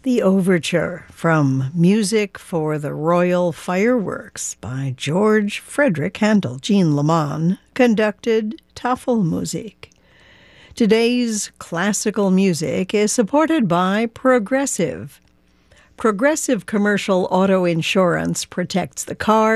The Overture from Music for the Royal Fireworks by George Frederick Handel. Jean Leman conducted Tafelmusik. Today's classical music is supported by Progressive. Progressive Commercial Auto Insurance protects the car,